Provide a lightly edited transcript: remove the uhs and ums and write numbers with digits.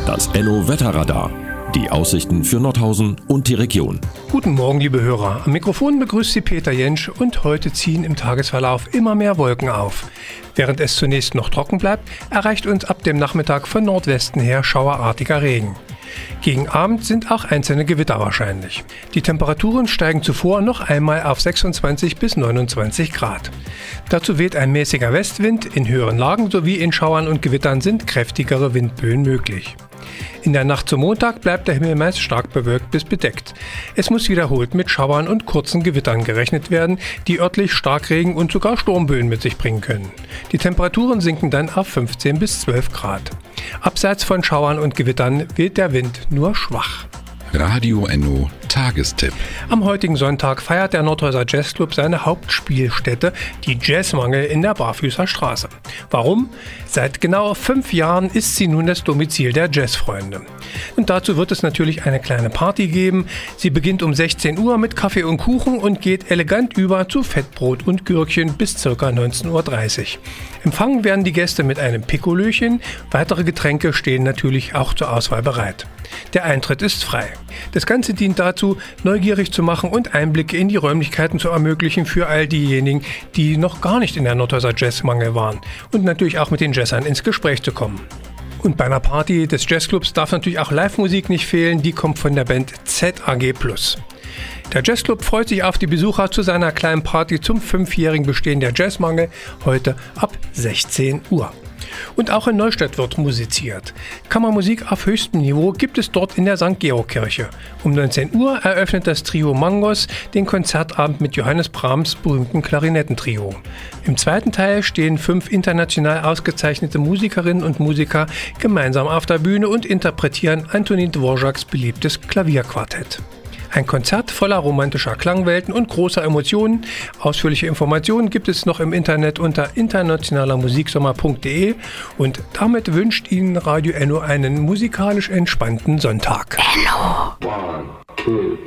Das Enno-Wetterradar. Die Aussichten für Nordhausen und die Region. Guten Morgen, liebe Hörer. Am Mikrofon begrüßt Sie Peter Jentsch und heute ziehen im Tagesverlauf immer mehr Wolken auf. Während es zunächst noch trocken bleibt, erreicht uns ab dem Nachmittag von Nordwesten her schauerartiger Regen. Gegen Abend sind auch einzelne Gewitter wahrscheinlich. Die Temperaturen steigen zuvor noch einmal auf 26 bis 29 Grad. Dazu weht ein mäßiger Westwind, in höheren Lagen sowie in Schauern und Gewittern sind kräftigere Windböen möglich. In der Nacht zum Montag bleibt der Himmel meist stark bewölkt bis bedeckt. Es muss wiederholt mit Schauern und kurzen Gewittern gerechnet werden, die örtlich Starkregen und sogar Sturmböen mit sich bringen können. Die Temperaturen sinken dann auf 15 bis 12 Grad. Abseits von Schauern und Gewittern weht der Wind nur schwach. Radio Enno Tagestipp. Am heutigen Sonntag feiert der Nordhäuser Jazzclub seine Hauptspielstätte, die Jazzmangel in der Barfüßer Straße. Warum? Seit genau 5 Jahren ist sie nun das Domizil der Jazzfreunde. Und dazu wird es natürlich eine kleine Party geben. Sie beginnt um 16 Uhr mit Kaffee und Kuchen und geht elegant über zu Fettbrot und Gürkchen bis ca. 19.30 Uhr. Empfangen werden die Gäste mit einem Pikolöchen. Weitere Getränke stehen natürlich auch zur Auswahl bereit. Der Eintritt ist frei. Das Ganze dient dazu, neugierig zu machen und Einblicke in die Räumlichkeiten zu ermöglichen für all diejenigen, die noch gar nicht in der Nordhäuser Jazzmangel waren und natürlich auch mit den Jazzern ins Gespräch zu kommen. Und bei einer Party des Jazzclubs darf natürlich auch Live-Musik nicht fehlen, die kommt von der Band ZAG+. Der Jazzclub freut sich auf die Besucher zu seiner kleinen Party zum 5-jährigen Bestehen der Jazzmangel heute ab 16 Uhr. Und auch in Neustadt wird musiziert. Kammermusik auf höchstem Niveau gibt es dort in der St. Georg-Kirche. Um 19 Uhr eröffnet das Trio Mangos den Konzertabend mit Johannes Brahms' berühmten Klarinettentrio. Im zweiten Teil stehen 5 international ausgezeichnete Musikerinnen und Musiker gemeinsam auf der Bühne und interpretieren Antonin Dvořáks beliebtes Klavierquartett. Ein Konzert voller romantischer Klangwelten und großer Emotionen. Ausführliche Informationen gibt es noch im Internet unter internationalermusiksommer.de und damit wünscht Ihnen Radio Enno einen musikalisch entspannten Sonntag. Enno. 1, 2,